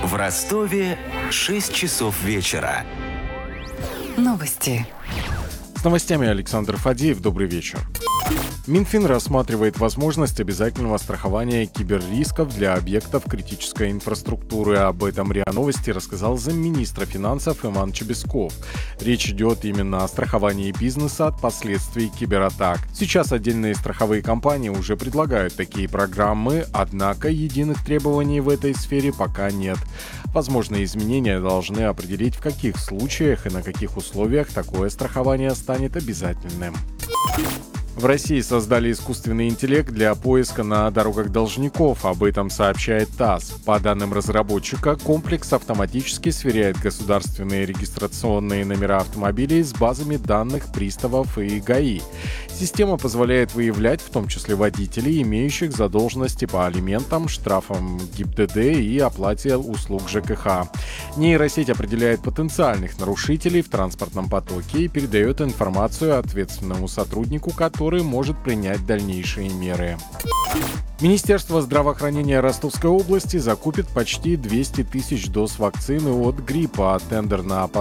В Ростове 6 часов вечера. Новости. С новостями Александр Фадеев. Добрый вечер. Минфин рассматривает возможность обязательного страхования киберрисков для объектов критической инфраструктуры. Об этом РИА Новости рассказал замминистра финансов Иван Чебесков. Речь идет именно о страховании бизнеса от последствий кибератак. Сейчас отдельные страховые компании уже предлагают такие программы, однако единых требований в этой сфере пока нет. Возможные изменения должны определить, в каких случаях и на каких условиях такое страхование станет обязательным. В России создали искусственный интеллект для поиска на дорогах должников. Об этом сообщает ТАСС. По данным разработчика, комплекс автоматически сверяет государственные регистрационные номера автомобилей с базами данных приставов и ГАИ. Система позволяет выявлять, в том числе водителей, имеющих задолженности по алиментам, штрафам ГИБДД и оплате услуг ЖКХ. Нейросеть определяет потенциальных нарушителей в транспортном потоке и передает информацию ответственному сотруднику, который может принять дальнейшие меры. Министерство здравоохранения Ростовской области закупит почти 200 тысяч доз вакцины от гриппа. Тендер на